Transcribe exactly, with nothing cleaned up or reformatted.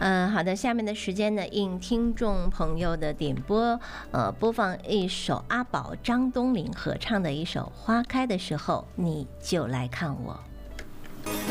嗯，好的，下面的时间呢，应听众朋友的点播，呃，播放一首阿宝、张东岭合唱的一首《花开的时候你就来看我》。